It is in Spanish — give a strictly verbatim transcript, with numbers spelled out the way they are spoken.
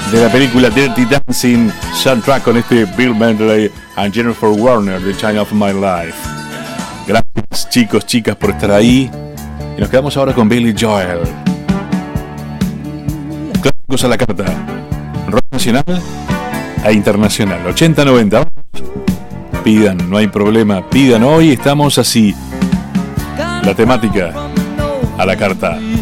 de la película Dirty Dancing, soundtrack con este Bill Medley and Jennifer Warner, The Time of My Life. Gracias chicos, chicas por estar ahí. Y nos quedamos ahora con Billy Joel. Clásicos a la carta. Rock nacional e internacional. ochenta noventa. Pidan, no hay problema. Pidan, hoy estamos así. La temática a la carta.